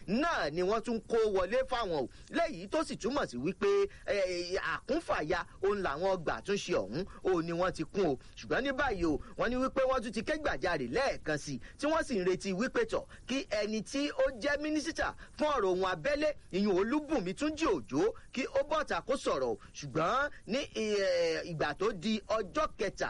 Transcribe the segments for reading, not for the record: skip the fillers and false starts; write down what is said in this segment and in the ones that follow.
náà ni wọ́n tún kó wọlé fáwọn o lẹ́yìn tó sì túmọ̀ sí wípé àkúnfàyà òun làwọn ọgbà àtúnṣe ọ̀hún òun ni wọ́n ti kún o ṣùgbọ́n ní báyìí o wọ́n ní wípé wọ́n tún ti ké gbàjarè lẹ́ẹ̀kan sí tí wọ́n sì ń retí wípé tọ̀ kí ẹni tí ó jẹ́ mínísítà fún ọ̀rọ̀ ohun abẹ́lé ìyún Olúbùnmi Túnjí Òjó kí ó bọ́ta kó sọ̀rọ̀ ṣùgbọ́n ní ìgbà tó di ọjọ́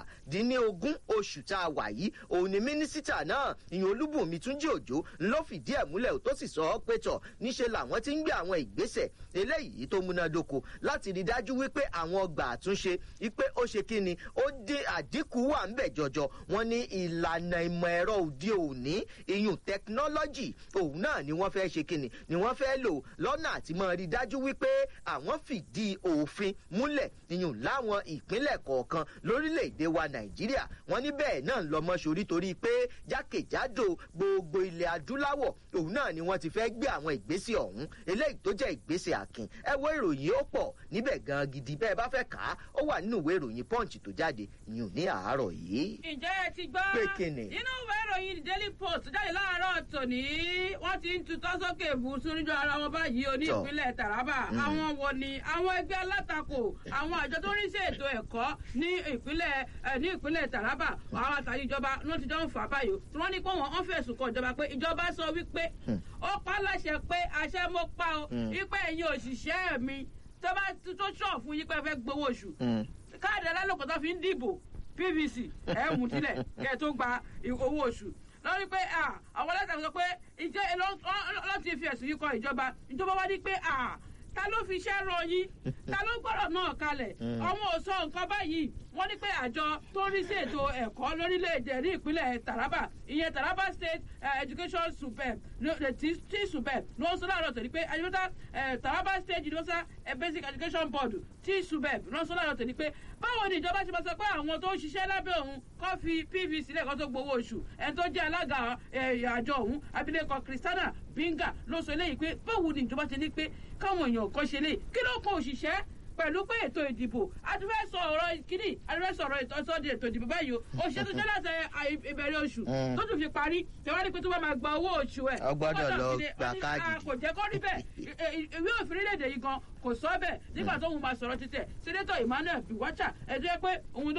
17 oṣù tá a wà yìí òun ni mínísítà náà ìyún Olúbùnmi Túnjí Òjó ló fìdí ẹ̀ múlẹ̀ tó sì sọ ọ́ pé tọ̀ níṣe làwọn ti ń gbé àwọn ìgbésẹ̀ eléyìí tó múnádóko láti rí dájú wípé àwọn ọgbà àtúnṣe wípé ó ṣe kí ni ó dín àdínkù wà ń bẹ̀ jọjọ wọn ní ìlànà ìmọ̀ ẹ̀rọ òde òní ìyún tẹkinọ́lọ́jì òun náà ni wọ́n fẹ́ ṣe kí ni wọ́n fẹ́ lò lọ́nà àti máa rí dájú wípé àwọn fìdí òfin múlẹ̀ ìyún láwọn ìpínlẹ̀ kọ̀ọ̀kan lórílẹ̀‐èdè wa Nàìjíríà wọ́n ní bẹ́ẹ̀ náà ń lọ́mọ sórí torí pé jákèjádò gbogbo ilẹ̀ adúláwọ̀ òun náà ni wọ́n ti fẹ́ gbé àwọn ìgbésẹ̀ ọ̀hún eléyìí tó jẹ́ ìgbésẹ̀ àkìn ẹ wo ìròyìn ó pọ̀ níbẹ̀ gan gidi bẹ́ẹ̀ bá fẹ́ kà á ó wà nínú ìwé ìròyìn Punch tó jáde ìyún ní àárọ̀ yìí. ǹjẹ́ ẹ ti gbọ́ pé kíni. nínú ìwé ìròyìn Daily Post jáde láàárọ̀ tòní wọ́n ti ń tutọ́ sókè bù sóríjọ ara wọn báyìí ní ìpínlẹ̀ Taraba àwọn wo ni àwọn ẹgbẹ́ alátakò àwọn àjọ tó ń rí sí ètò ẹ̀kọ́ ní ìpínlẹ̀ Taraba àwọn àtàrí ìjọba ló ti jọ ń fà báyìí tí wọ́n ní pé wọ́n fẹ̀sùn kan ìjọba pé ìjọba sọ wípé ó pa láṣẹ pé àṣẹ mo pa o wípé ẹ̀yin òṣìṣẹ́ mi tó bá tó ṣọ̀ fún yín pé ẹ fẹ́ gbowó oṣù káàdì alálòpọ̀ tó fi ń dìbò PVC ẹ̀ mú sílẹ̀ kẹ́ ẹ tó gba owó oṣù lórí pé àwọn alátakò sọ pé ìjẹ́ ló ti fi ẹ̀sùn yìí kọ ìjọba wá ní pé ta ló fi iṣẹ́ rán yín ta ló gbọ́dọ̀ náà kalẹ̀ ọmọ ò sọ nǹkan báyìí wọ́n ní pé àjọ tó rí sí ètò ẹ̀kọ́ lórílẹ̀‐èdè ní ìpínlẹ̀ Taraba ìyẹn Taraba State Education Superb tí Superb ló ń sọ láàárọ̀ tẹ̀lé pé àjọyọ̀tà Taraba State Universal Basic Education Board tí Superb ló ń sọ láàárọ̀ tẹ̀lé pé báwo ni ìjọba ṣe máa sọ pé àwọn tó ń ṣiṣẹ́ lábẹ́ òun kọ́ fi PVC lẹ́ẹ̀kan tó gbowó oṣù ẹni tó jẹ́ alága àjọ òun abilékọ Christiana Binga ló sọ eléyìí pé báwo ni ìjọba ṣe ní pé káwọn èèyàn kan ṣe lè kí ló kàn òṣìṣẹ́ pẹ̀lú pé ètò ìdìbò àtúfẹ́ sọ ọ̀rọ̀ kínní àtúfẹ́ sọ̀rọ̀ ìtọ́sọ́dì ètò ìdìbò báyìí o òṣìṣẹ́ tó ṣe láti ìbẹ̀rẹ̀ oṣù tó tún fi parí tẹ̀wádìí pé tó bá máa gba owó oṣù ẹ̀ ọgbọ́dọ̀ lọ gba káàdì kò jẹ́ kó rí bẹ́ẹ̀ ìwé òfin orílẹ̀-èdè yìí gan kò sọ bẹ́ẹ̀ nígbà tó ń máa sọ̀rọ̀ títẹ̀ Senator Emmanuel Biwacha ẹ̀dọ́ pé òun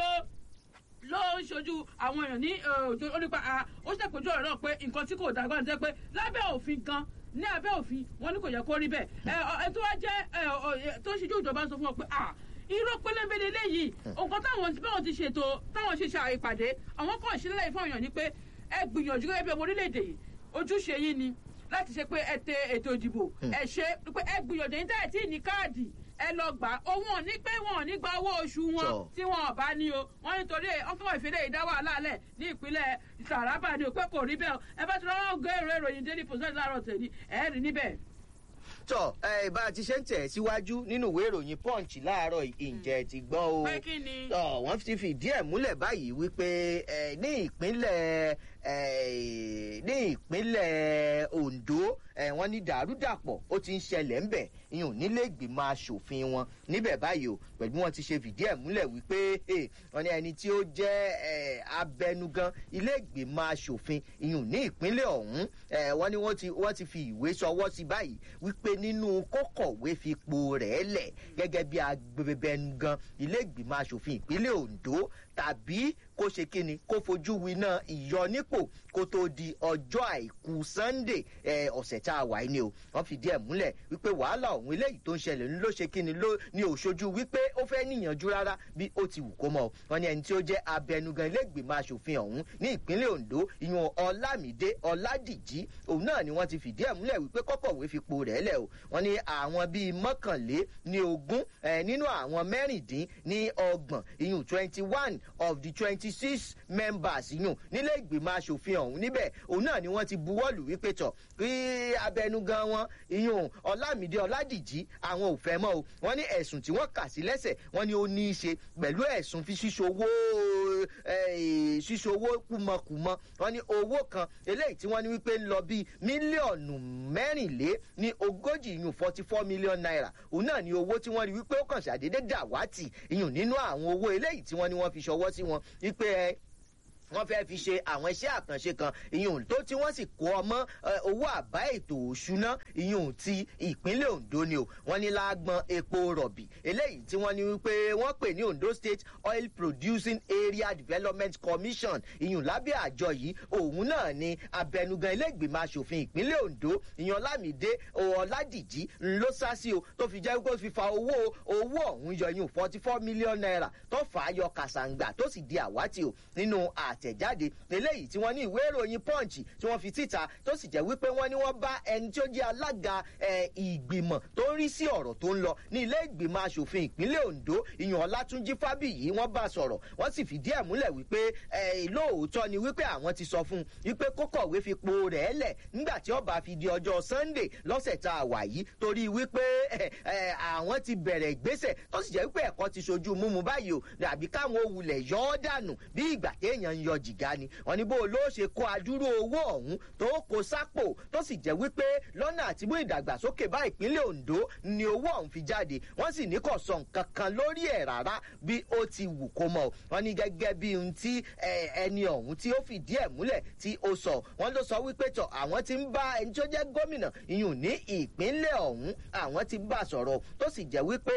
ló ń ṣojú àwọn èèyàn ní onípa ó ṣàpèjú ọ̀rọ̀ náà pé nǹkan tí kò dàgbà ní jẹ́ pé lábẹ́ òfin gan ní abẹ́ òfin wọn ní kò yẹ kó rí bẹ́ẹ̀ ẹ tó wá jẹ́ tó ń ṣojú ìjọba sọ fún wọn pé irọ́ pélébé lélẹ́yìí nǹkan táwọn ti ṣètò táwọn ṣe ìpàdé àwọn kan ìṣẹ̀lẹ̀ fún èèyàn ni pé ẹ gbìyànjú gẹ́gẹ́ bí ọmọ orílẹ̀-èdè yìí ojúṣe yín ni láti ṣe pé ẹ tẹ ètò ìdìbò ẹ ṣe pé ẹ gbìyànjú yín tẹ́ ẹ tí ì ní káàdì ẹ lọ gbà owó ní pé wọn ò ní gba owó oṣù wọn tí wọn ò bá ní o wọn nítorí ọfọ ìfẹ́lẹ́ ìdá wàhálà lẹ̀ ní ìpínlẹ̀ Taraba ni ò pé kò rí bẹ́ẹ̀ ẹ bá ti lọ́wọ́ gbé ìròyìn Daily Post láàárọ̀ tẹ̀lé ẹ rí níbẹ̀. tọ bá a ti ṣe ń tẹ̀ síwájú nínú ìwé ìròyìn Punch láàárọ̀ ìjẹ́ ti gbọ́ o pé kí ni. wọ́n ti fìdí ẹ̀ múlẹ̀ báyìí wípé ní ìpínlẹ̀ Ondo wọ́n ní dàrúdàpọ̀ ó ti ń ṣẹlẹ̀ ńbẹ̀ ìyún nílé ìgbìmọ̀ asòfin wọn níbẹ̀ báyìí o pẹ̀lú wọn ti ṣe fìdí ẹ̀ múlẹ̀ wípé wọ́n ní ẹni tí ó jẹ́ abẹnugan ilé ìgbìmọ̀ asòfin ìyún ní ìpínlẹ̀ ọ̀hún wọ́n ní wọ́n ti fi ìwé ṣọwọ́ sí báyìí wípé nínú kókọ̀wé fipò rẹ̀ lẹ̀ gẹ́gẹ́ bí abẹnugan ilé ìgbìmọ̀ asòfin ìpínlẹ̀ Ondo tàbí kó ṣe kíni kó fojú winá ìyọnípò kó tó di ọjọ́ àìkú Sunday ọ̀sẹ̀ tá a wà ní o wọ́n fìdí ẹ̀ múlẹ̀ wípé wàhálà ọ̀hún eléyìí tó ń ṣẹlẹ̀ ló ṣe kíni ló ní òṣojú wípé ó fẹ́ níyànjú rárá bí ó ti wù kó mọ́ wọn ní ẹni tí ó jẹ́ abẹnugan ilé ìgbìmọ̀ asòfin ọ̀hún ní ìpínlẹ̀ Ondo ìyún Ọlámídé Ọládìjí òun náà ni wọ́n ti fìdí ẹ̀ múlẹ̀ wípé kọ́kọ̀wé fipò rẹ̀ lẹ̀ o wọ́n ní àwọn bíi 21 nínú àwọn 26 ìyún 21 of the 26 members ìyún nílé ìgbìmọ̀ asòfin ọ̀hún níbẹ̀ òun náà ni wọ́n ti buwọ́lù wípé tọ̀ kí abẹnugan wọn ìyún Ọlámídé Ọládìjí àwọn ò fẹ́ mọ́ o wọ́n ní ẹ̀sùn tí wọ́n kà sí lẹ́sẹ̀ wọ́n ní ó ní í ṣe pẹ̀lú ẹ̀sùn fi ṣíṣowó kùmọ̀kùmọ̀ wọ́n ní owó kan eléyìí tí wọ́n ní wípé ń lọ bíi mílíọ̀nù 40 ìyún 44 million naira òun náà ni owó tí wọ́n rí wípé ó kàn ṣàdédé dàwátì ìyún nínú àwọn owó eléyìí tí wọ́n ní wọ́n fi ṣọwọ́ sí wọn wípé wọ́n fẹ́ fi ṣe àwọn iṣẹ́ àkànṣe kan ìyún tó tí wọ́n sì kó ọmọ owó àbá ètò òṣùná ìyún ti ìpínlẹ̀ Ondo ni o wọ́n ní lágbọn epo rọ̀bì eléyìí tí wọ́n ní wípé wọ́n pè ní Ondo State Oil Producing Area Development Commission ìyún lábẹ́ àjọ yìí òun náà ni abẹnugan ilé ìgbìmọ̀ asòfin ìpínlẹ̀ Ondo ìyún Ọlámídé Ọládìjí ló sá sí o tó fi jẹ́ kó fi fa owó ọ̀hún yọ ìyún 44 million naira tó fà á yọ kàṣàǹgbà tó sì di àwátì o nínú àtẹ̀jáde eléyìí tí wọ́n ní ìwé ìròyìn Punch tí wọ́n fi síta tó sì jẹ́ wípé wọ́n ní wọ́n bá ẹni tí ó jẹ́ alága ìgbìmọ̀ tó ń rí sí ọ̀rọ̀ tó ń lọ ní ilé ìgbìmọ̀ asòfin ìpínlẹ̀ Ondo ìyàn Ọlátúnjí Fábíyì wọ́n bá sọ̀rọ̀ wọ́n sì fìdí ẹ̀ múlẹ̀ wípé lóòótọ́ ni wípé àwọn ti sọ fún un wípé kó kọ̀wé fipò rẹ̀ lẹ̀ nígbà tí ó bá fi di ọjọ́ Sunday lọ́sẹ̀ tá a wà yìí torí wípé àwọn ti bẹ̀rẹ̀ ìgbésẹ̀ tó sì jẹ́ wípé ẹ̀kọ́ ti ṣojú múmu báyìí o àbí káwọn òwúlẹ̀ yọ ọ́ dànù bí ìgbà téèyàn ń yọ jìgá ni wọ́n ní bó ló ṣe kó adúrú owó ọ̀hún tó kó sápò tó sì jẹ́ wípé lọ́nà àti mú ìdàgbàsókè bá ìpínlẹ̀ Ondo ni owó ọ̀hún fi jáde wọ́n sì ní kò sọ nǹkan kan lórí ẹ̀ rárá bí ó ti wù kó mọ̀ wọ́n ní gẹ́gẹ́ bí ohun tí ẹni ọ̀hún tí ó fìdí ẹ̀ múlẹ̀ tí ó sọ wọ́n ló sọ wípé tọ̀ àwọn ti ń bá ẹni tó jẹ́ gómìnà ìyún ní ìpínlẹ̀ ọ̀hún àwọn ti bá sọ̀rọ̀ tó sì jẹ́ wípé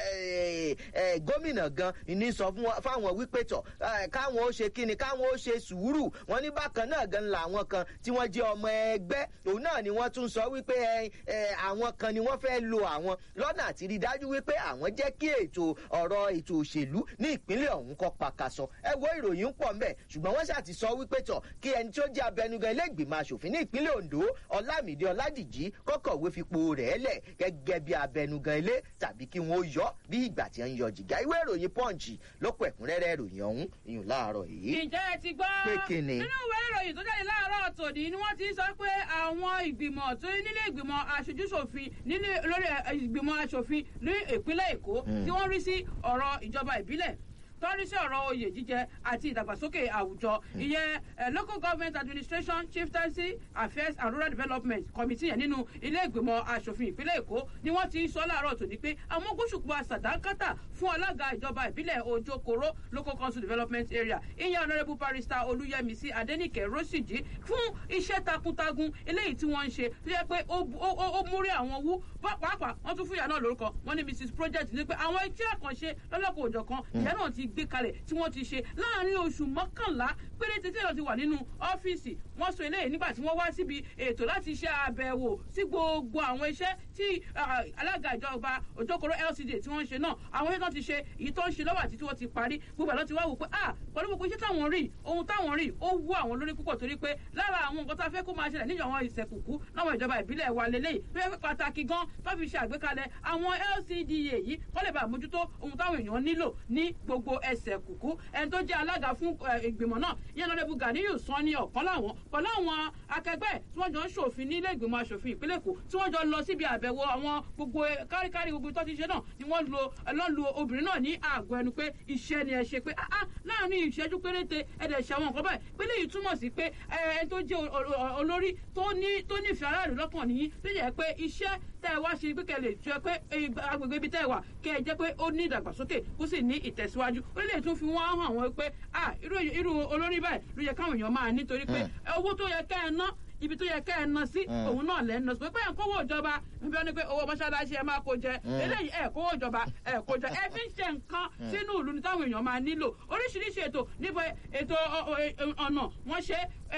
gómìnà gan ní sọ fáwọn wípé tọ̀ káwọn ó ṣe kíni káwọn ó ṣe sùúrù wọ́n ní bákan náà gan làwọn kan tí wọ́n jẹ́ ọmọ ẹgbẹ́ òun náà ni wọ́n tún sọ wípé àwọn kan ni wọ́n fẹ́ lo àwọn lọ́nà àti rí dájú wípé àwọn jẹ́ kí ètò òṣèlú ní ìpínlẹ̀ ọ̀hún kó pakasọ ẹ wo ìròyìn pọ̀ ńbẹ̀ ṣùgbọ́n wọ́n ṣàti sọ wípé tọ̀ kí ẹni tí ó jẹ́ abẹnugan ilé ìgbìmọ̀ asòfin ní ìpínlẹ̀ Ondo Ọlámídé Ọládìjí kọ́kọ̀wé fipò rẹ̀ lẹ̀ gẹ́gẹ́ bí abẹnugan ilé tàbí kí wọ́n yọ bí ìgbà tí ń yọ jìgá ìwé ìròyìn Punch ló kọ ẹ̀kúnrẹ́rẹ́ ìròyìn ọ̀hún ìyún láàárọ̀ yìí. Ǹjẹ́ ẹ ti gbọ́ pé kíni. nínú ìwé ìròyìn tó jáde láàárọ̀ tòní ni wọ́n ti sọ pé àwọn ìgbìmọ̀ tó nílé ìgbìmọ̀ aṣojúṣòfin lórí ìgbìmọ̀ aṣòfin ní ìpínlẹ̀ Èkó tí wọ́n rí sí ọ̀rọ̀ ìjọba ìbílẹ̀ tọ́rí sí ọ̀rọ̀ oyè jíjẹ àti ìdàgbàsókè àwùjọ ìyẹn local government administration chieftaincy affairs and rural development committee yẹn nínú ilé ìgbìmọ̀ asòfin ìpínlẹ̀ Èkó ni wọ́n ti ń sọ láàárọ̀ tòní pé àwọn gbóṣùpá sàdánkátà fún alága ìjọba ìbílẹ̀ Ojokoro local council development area ìyẹn honourable barrister Olúyẹmísí Adéníkẹ́ Rósìjì fún iṣẹ́ takuntakun eléyìí tí wọ́n ń ṣe tó yẹ pé ó múrí àwọn wú pàápàá wọ́n tún fún ìyá náà lórúkọ wọ́n ní Mrs Project ní pé àwọn iṣẹ́ àkànṣe lọ́lọ́kọ̀ òjọ̀kan ìyá náà ti gbé kalẹ̀ tí wọ́n ti ṣe láàrin oṣù mọ́kànlá péréte tí èèyàn ti wà nínú ọ́fíìsì wọ́n sọ eléyìí nígbà tí wọ́n wá síbi ètò láti ṣe àbẹ̀wò sí gbogbo àwọn iṣẹ́ tí alága ìjọba Òjòkòrò LCD tí wọ́n ń ṣe náà àwọn iṣẹ́ tó ti ṣe èyí tó ń ṣe lọ́wọ́ àti tí wọ́n ti parí gbogbo ẹ̀ lọ́ ti wá wò pé pẹ̀lú gbogbo iṣẹ́ táwọn rí ohun táwọn rí ó wú àwọn lórí púpọ̀ torí pé lára àwọn nǹkan tá a fẹ́ kó máa ṣẹlẹ̀ níjọ àwọn ìṣẹ̀kùkú láwọn ìjọba ìbílẹ̀ wa lélẹ́yìí tó yẹ pàtàkì gan tó fi ṣe àgbékalẹ̀ àwọn LCDA yìí kó lè bá mójútó ohun táwọn èèyàn nílò ní gbogbo ẹsẹ̀ kùkú ẹni tó jẹ́ alága fún ìgbìmọ̀ náà yẹn lọ́dẹ́bù Ganiyu Sanni ọ̀kan láwọn pẹ̀lú àwọn akẹgbẹ́ tí wọ́n jọ ń ṣòfin nílé ìgbìmọ̀ aṣòfin ìpínlẹ̀ Èkó tí wọ́n jọ lọ síbi àbẹ̀wò àwọn gbogbo káríkárí gbogbo tó ti ṣe náà ni wọ́n lu obìnrin náà ní àgọ́ ẹnu pé iṣẹ́ ni ẹ ṣe pé láàrin ìṣẹ́jú péréte ẹ̀dẹ̀ ṣe àwọn nǹkan báyìí pé léyìí túmọ̀ sí pé ẹni tó jẹ́ olórí tó nífẹ̀ẹ́ aráàlú lọ́kàn nìyí tó yẹ pé iṣẹ́ tẹ́ ẹ wá ṣe pé kẹ́ lè jẹ́ pé agbègbè ibi tẹ́ ẹ wà kẹ́ ẹ jẹ́ pé ó ní ìdàgbàsókè kó sì ní ìtẹ̀síwájú ó lè tún fi wọ́n hàn wọ́n pé irú olórí báyìí ló yẹ káwọn èèyàn máa nítorí pé owó tó yẹ kẹ́ ẹ ná ibi tó yẹ kẹ́ ẹ ná sí òun náà lẹ́ ń ná sí pé ẹ̀ kówó ìjọba níbi wọn ni pé owó mọ́ṣáláṣí ẹ máa kó jẹ eléyìí ẹ̀ kówó ìjọba ẹ̀ kó jẹ ẹ fi ń ṣe nǹkan sínú ìlú ní táwọn èèyàn máa nílò oríṣiríṣi ètò níbo ètò ọ̀nà wọ́n ṣe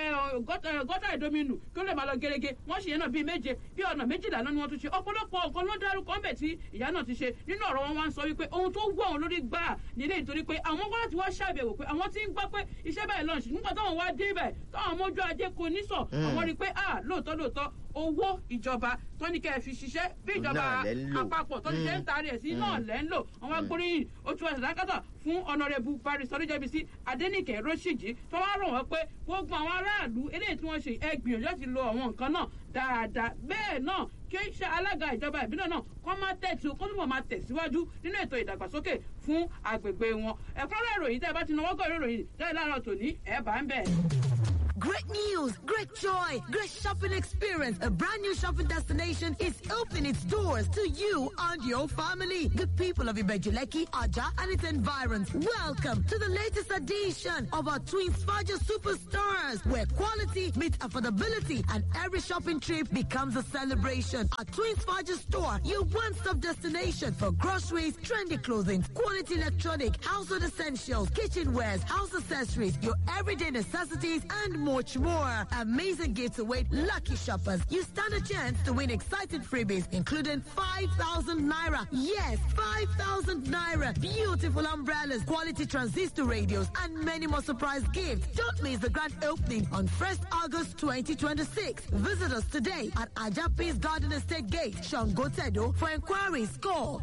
gọ́tà ìdominù kí ó lè máa lọ gerege wọ́n ṣe yẹn náà bíi méje bí ọ̀nà méjìlá náà ni wọ́n tún ṣe ọ̀pọ̀lọpọ̀ nǹkan ló dárúkọ ńbẹ̀ tí ìyá náà ti ṣe nínú ọ̀rọ̀ wọn wá ń sọ wípé ohun tó wú àwọn lórí gbà nílé ìtorí pé àwọn gbọ́dọ̀ tí wọ́n ṣàbẹ̀wò pé àwọn tí ń gbọ́ pé iṣẹ́ báyìí lọ́nṣì nígbà táwọn wá dé ibẹ̀ táwọn mójú ajé kò ní sọ àwọn rí pé lóòótọ́ owó ìjọba tó ní kẹ́ ẹ fi ṣiṣẹ́ bí ìjọba àpapọ̀ tó ní ṣe ń taari ẹ̀ sí náà lẹ́ ń lò àwọn agbóríyìn oṣù àṣàdákàtà fún ọ̀nàrẹ́bù barrister Olúyẹmísí Adéníkẹ́ Rósìjì tó wá rọ̀ wọ́n pé gbogbo àwọn aráàlú eléyìí tí wọ́n ṣe ẹ gbìyànjú láti lo àwọn nǹkan náà dáadáa bẹ́ẹ̀ náà kí iṣẹ́ alága ìjọba ìbílẹ̀ náà kó túbọ̀ máa tẹ̀síwájú nínú ètò ìdàgbàsókè fún agbègbè wọn ẹ̀kúnrẹ́rẹ́ ìròyìn tẹ́ ẹ bá ti náwó gọ́ ìròyìn jáde láàárọ̀ tòní ẹ̀ bá ń bẹ̀. Great news, great joy, great shopping experience. A brand new shopping destination is opening its doors to you and your family. Good people of Ibejuleki, Aja, and its environs. Welcome to the latest edition of our Twins Faja Superstars, where quality meets affordability and every shopping trip becomes a celebration. At Twins Faja store, your one-stop destination for groceries, trendy clothing, quality electronic, household essentials, kitchenwares, house accessories, your everyday necessities, and much more. Amazing gifts await lucky shoppers. You stand a chance to win exciting freebies, including 5,000 naira. Yes, 5,000 naira. Beautiful umbrellas, quality transistor radios, and many more surprise gifts. Don't miss the grand opening on 1st August 2026. Visit us today at Ajapis Garden Estate Gate, Shangotedo. For inquiries, call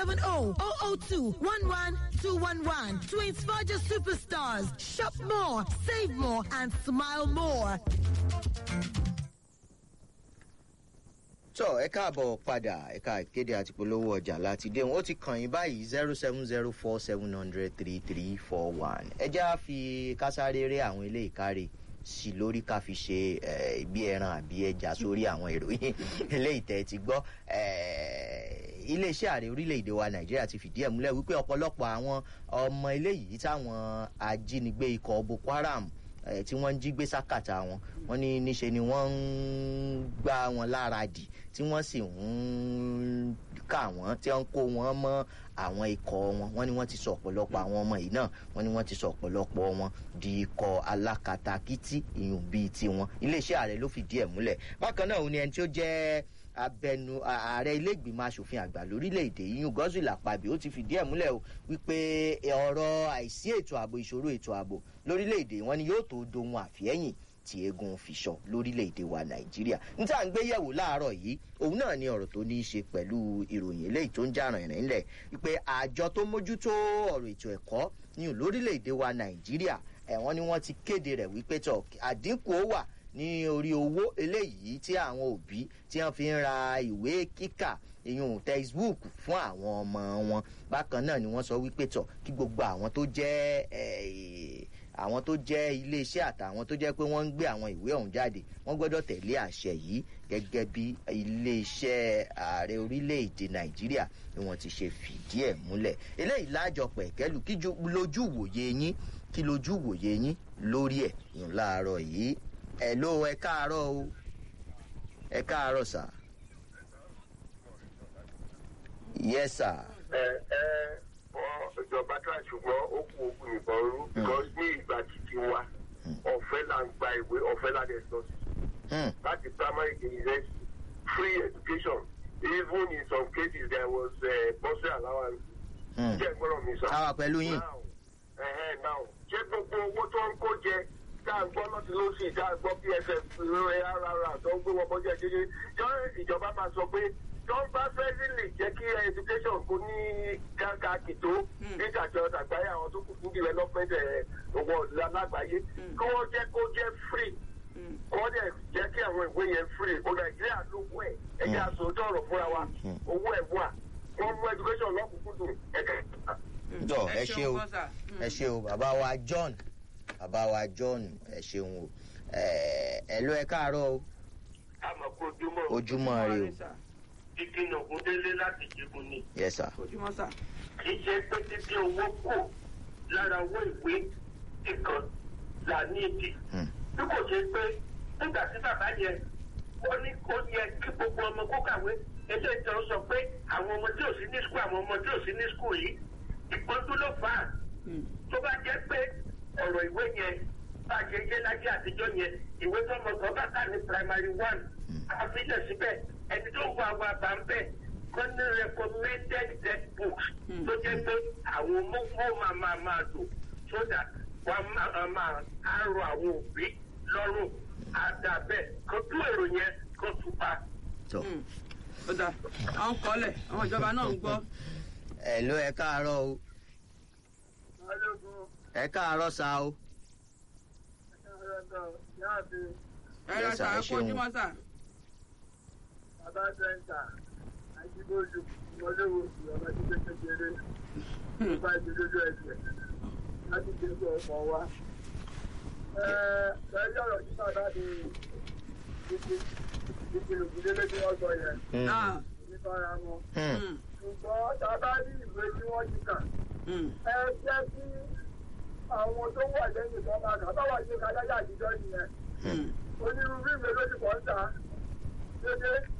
070-002-11211. Twins Faja Superstars. Shop more, save more, and smile more. So, ẹ káàbọ̀ padà ẹ̀ka ìkéde àti polówó ọjà láti dé wọn ó ti kàn yín báyìí 07047003341. ẹ já fi kásáréré àwọn ilé ìkárè sí lórí ká fi ṣe bí ẹran àbí ẹja sórí àwọn ìròyìn eléyìí tẹ́ ti gbọ́. Iléeṣẹ́ ààrẹ orílẹ̀-èdè wa Nàìjíríà ti fìdí ẹ̀ múlẹ̀ wípé ọ̀pọ̀lọpọ̀ àwọn ọmọ eléyìí táwọn ajínigbé ikọ̀ Boko Haram tí wọ́n ń jí gbé sákàtà wọn wọ́n ní níṣe ni wọ́n ń gbá wọn láradì tí wọ́n sì ń kà wọ́n tí wọ́n ń kó wọn mọ́ àwọn ikọ̀ wọn wọ́n ní wọ́n ti sọ ọ̀pọ̀lọpọ̀ àwọn ọmọ yìí náà wọ́n ní wọ́n ti sọ ọ̀pọ̀lọpọ̀ wọn di ikọ̀ alákatakítí ìyún bíi tiwọn. Iléeṣẹ́ ààrẹ ló fìdí ẹ̀ múlẹ̀. Bákan náà òun ni ẹni tí ó jẹ́ abẹnu ààrẹ ilé-ìgbìmọ̀ asòfin àgbà lórílẹ̀‐èdè yìí Godswill Akpabio ó ti fìdí ẹ̀ múlẹ̀ o wípé ọ̀rọ̀ àìsí ètò ààbò ìṣòro ètò ààbò lórílẹ̀‐èdè wọn ni yóò tó dohun àfihẹ́yìn tí eégún fi sọ lórílẹ̀‐èdè wa Nàìjíríà. n tá à ń gbé yẹ̀wò láàárọ̀ yìí òun náà ni ọ̀rọ̀ tó ní í ṣe pẹ̀lú ìròyìn eléyìí tó ń jà rìnrìn ńlẹ̀ wípé àjọ tó mójútó ọ̀rọ̀ ètò ẹ̀kọ́ ní lórílẹ̀‐èdè wa Nàìjíríà wọ́n ní wọ́n ti kéde rẹ̀ wípé tó àdínkù ó wà ní orí owó eléyìí tí àwọn òbí tí wọ́n fi ń ra ìwé kíkà ìyún textbook fún àwọn ọmọ wọn. Bákan náà ni wọ́n sọ wípé tó kí gbogbo àwọn tó jẹ́ iléeṣẹ́ àtàwọn tó jẹ́ pé wọ́n ń gbé àwọn ìwé ọ̀hún jáde wọ́n gbọ́dọ̀ tẹ̀lé àṣẹ yìí gẹ́gẹ́ bí iléeṣẹ́ ààrẹ orílẹ̀-èdè Nàìjíríà ni wọ́n ti ṣe fìdí ẹ̀ múlẹ̀. Eléyìí lájọpọ̀ ẹ̀kẹ́lù kí lójú wòye yín lórí ẹ̀ yìí láàárọ̀ yìí. Hello, ẹ káàárọ̀ o. Ẹ káàárọ̀ sà. Yes sir. Ìjọba tó àṣùgbọ́n ó kú ogun ìbọn rú because ní ìgbà títí wa ọ̀fẹ́ là ń gba ìwé ọ̀fẹ́ là dẹ̀ lọ sí. Láti primary to university free education even in some cases there was bursary allowance. Jẹ́ ìgbọ́rọ̀ mi sọ. Àwa pẹ̀lú yín. Now ṣé gbogbo owó tó ń kó jẹ dáàgbọ́ lọ́tí ló sì dáàgbọ́ PSF rárá tó ń gbé wọn bọ́jẹ́ kékeré jọ ìjọba máa sọ pé tó ń bá fẹ́ lílì jẹ́ kí education kò ní káàkà kìtó nígbàjọ àgbáyé àwọn tó kù fún development owó lágbàáyé kí wọ́n jẹ́ kó jẹ́ free kó dẹ̀ jẹ́ kí àwọn ìwé yẹn free o Nàìjíríà ló wọ ẹ̀jẹ̀ àsòótọ́ ọ̀rọ̀ fúnra wa owó ẹ̀ wà wọ́n mú education lọ́kùnkúndùn ẹ̀kẹ́. ẹ ṣé o bàbá wa John ẹ ṣeun o ẹ̀lú ẹ káàárọ̀ o. Ojúmọ́ rẹ o. Ìkíni Ògúndélé láti Jẹ̀bú ni. Yes sir. Ojúmọ́ sà. Kì í ṣe pé títí owó kù lára owó ìwé nìkan là ní ìdí. Bí kò ṣe pé nígbà tí bàbá yẹn ó ní kó yẹ kí gbogbo ọmọ kó kàwé ẹjọ́ ìtàn sọ pé àwọn ọmọ tí ò sí ní skul àwọn ọmọ tí ò sí ní skul yìí ìpọ́njú ló fà á. Tó bá jẹ́ pé ọ̀rọ̀ ìwé yẹn bá a ṣe yé láyé àtijọ́ yẹn ìwé tó mọ̀ tó bá kà ní primary 1 àfihàn síbẹ̀ ẹni tó wà wà bá ń bẹ̀ kọ́ ní recommended textbooks tó jẹ́ pé àwọn ọmọ máa lò so that wọ́n máa rọ àwọn òbí lọ́rùn àdàbẹ̀ kó tún èrò yẹn kó tún pa. Ó dà àwọn kọ́lẹ̀ àwọn ìjọba náà ń gbọ́. Hello, ẹ káàárọ̀ o. Ẹ káàárọ̀ sá o. Ẹ lọ sà ẹ kó ojúmọ́ sà. Bàbá Sẹ́ńtà, Àjíbójú, Mọ́lẹ́wò, Ìyọ̀bá tí kékeré, Bàbá ìdílójú ẹ̀jẹ̀, láti dé ọkọ̀ wa. Lẹ́yìn ọ̀rọ̀ tí bàbá mi ìpìlùkùdé lójú ọgbọ̀n yẹn. Nítorá wọn. Ṣùgbọ́n bàbá ní ìwé tí wọ́n ti kà. Ẹ jẹ́ kí àwọn tó wà lẹ́yìn tó máa kà báwa ṣe ká láyé àtijọ́ nìyẹn. Onírúurú ìwé lójú kan ń ta. Dédé